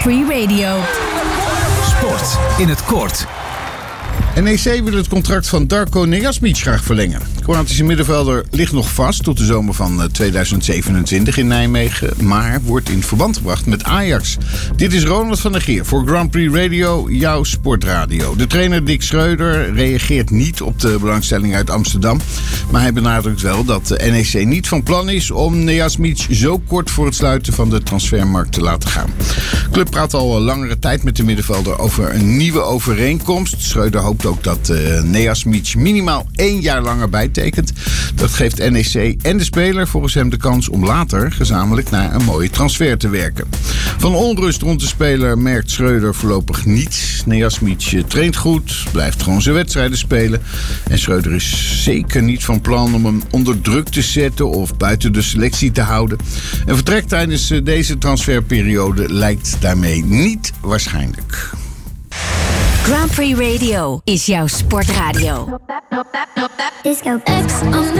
Free Radio. Sport in het kort. NEC wil het contract van Darko Nejasmic graag verlengen. De Kroatische middenvelder ligt nog vast tot de zomer van 2027 in Nijmegen, maar wordt in verband gebracht met Ajax. Dit is Ronald van der Geer voor Grand Prix Radio, jouw sportradio. De trainer Dick Schreuder reageert niet op de belangstelling uit Amsterdam, maar hij benadrukt wel dat de NEC niet van plan is om Nejasmic zo kort voor het sluiten van de transfermarkt te laten gaan. De club praat al langere tijd met de middenvelder over een nieuwe overeenkomst. Schreuder hoopt ook dat Nejasmic minimaal 1 jaar langer bijtekent. Dat geeft NEC en de speler volgens hem de kans om later gezamenlijk naar een mooie transfer te werken. Van onrust rond de speler merkt Schreuder voorlopig niets. Nejasmic traint goed, blijft gewoon zijn wedstrijden spelen. En Schreuder is zeker niet van plan om hem onder druk te zetten of buiten de selectie te houden. Een vertrek tijdens deze transferperiode lijkt daarmee niet waarschijnlijk. Grand Prix Radio is jouw sportradio. Disco X